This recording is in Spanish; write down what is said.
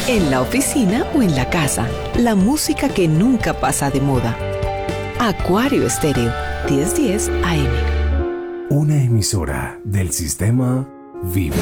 en la oficina o en la casa. La música que nunca pasa de moda. Acuario Estéreo, 1010 AM. Una emisora del sistema Vive.